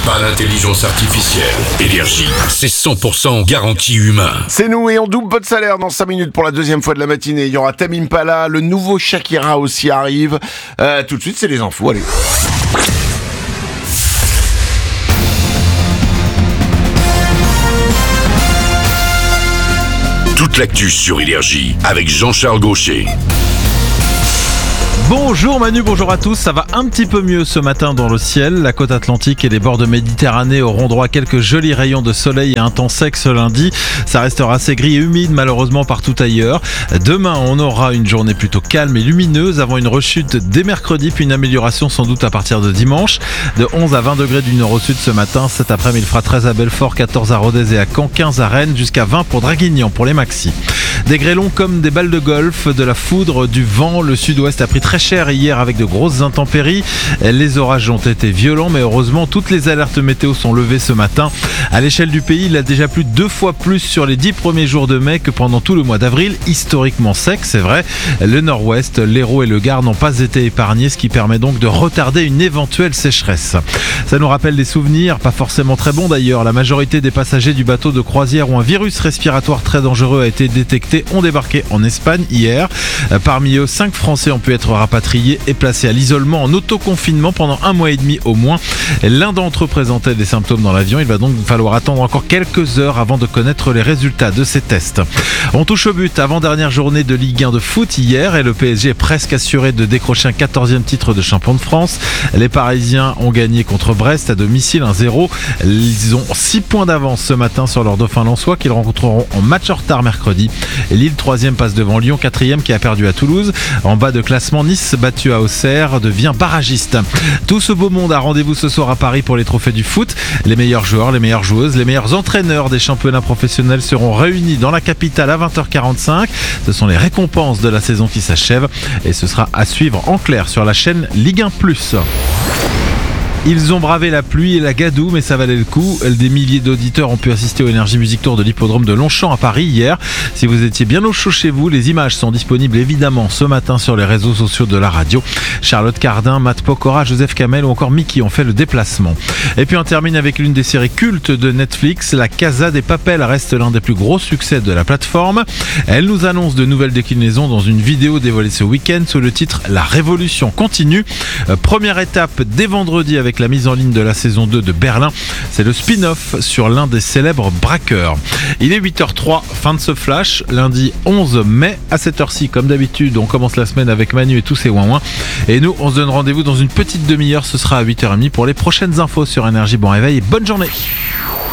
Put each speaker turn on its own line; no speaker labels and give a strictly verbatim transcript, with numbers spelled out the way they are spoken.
Pas d'intelligence artificielle. Énergie, c'est cent pour cent garantie humain.
C'est nous et on double votre salaire dans cinq minutes pour la deuxième fois de la matinée. Il y aura Tame Impala, le nouveau Shakira aussi arrive. Euh, tout de suite, c'est les infos, allez.
Toute l'actu sur Énergie avec Jean-Charles Gaucher.
Bonjour Manu, bonjour à tous. Ça va un petit peu mieux ce matin dans le ciel. La côte atlantique et les bords de Méditerranée auront droit à quelques jolis rayons de soleil et un temps sec ce lundi. Ça restera assez gris et humide malheureusement partout ailleurs. Demain, on aura une journée plutôt calme et lumineuse avant une rechute dès mercredi, puis une amélioration sans doute à partir de dimanche. De onze à vingt degrés du nord au sud ce matin. Cet après-midi, il fera treize à Belfort, quatorze à Rodez et à Caen, quinze à Rennes, jusqu'à vingt pour Draguignan pour les maxis. Des grêlons comme des balles de golf, de la foudre, du vent. Le sud-ouest a pris très cher hier avec de grosses intempéries. Les orages ont été violents, mais heureusement, toutes les alertes météo sont levées ce matin. À l'échelle du pays, il a déjà plu deux fois plus sur les dix premiers jours de mai que pendant tout le mois d'avril. Historiquement sec, c'est vrai. Le nord-ouest, l'Hérault et le Gard n'ont pas été épargnés, ce qui permet donc de retarder une éventuelle sécheresse. Ça nous rappelle des souvenirs, pas forcément très bons d'ailleurs. La majorité des passagers du bateau de croisière où un virus respiratoire très dangereux a été détecté ont débarqué en Espagne hier. Parmi eux, cinq Français ont pu être rapatriés et placés à l'isolement en autoconfinement pendant un mois et demi au moins. L'un d'entre eux présentait des symptômes dans l'avion. Il va donc falloir attendre encore quelques heures avant de connaître les résultats de ces tests. On touche au but, avant-dernière journée de Ligue un de foot hier et le P S G est presque assuré de décrocher un quatorzième titre de champion de France. Les Parisiens ont gagné contre Brest à domicile un zéro. Ils ont six points d'avance ce matin sur leur dauphin lensois qu'ils rencontreront en match en retard mercredi. Lille troisième passe devant Lyon, quatrième qui a perdu à Toulouse. En bas de classement, Nice battu à Auxerre devient barragiste. Tout ce beau monde a rendez-vous ce soir à Paris pour les trophées du foot. Les meilleurs joueurs, les meilleures joueuses, les meilleurs entraîneurs des championnats professionnels seront réunis dans la capitale à vingt heures quarante-cinq. Ce sont les récompenses de la saison qui s'achève et ce sera à suivre en clair sur la chaîne Ligue un plus. Ils ont bravé la pluie et la gadoue, mais ça valait le coup. Des milliers d'auditeurs ont pu assister au Energy Music Tour de l'hippodrome de Longchamp à Paris hier. Si vous étiez bien au chaud chez vous, les images sont disponibles évidemment ce matin sur les réseaux sociaux de la radio. Charlotte Cardin, Matt Pokora, Joseph Kamel ou encore Mickey ont fait le déplacement. Et puis on termine avec l'une des séries cultes de Netflix. La Casa des Papel reste l'un des plus gros succès de la plateforme. Elle nous annonce de nouvelles déclinaisons dans une vidéo dévoilée ce week-end sous le titre La Révolution continue. Euh, première étape dès vendredi avec la mise en ligne de la saison deux de Berlin. C'est le spin-off sur l'un des célèbres braqueurs. Il est huit heures zéro trois, fin de ce flash, lundi onze mai à cette heure-ci. Comme d'habitude, on commence la semaine avec Manu et tous ses ouin-ouin. Et nous, on se donne rendez-vous dans une petite demi-heure. Ce sera à huit heures trente pour les prochaines infos sur Énergie. Bon réveil et bonne journée.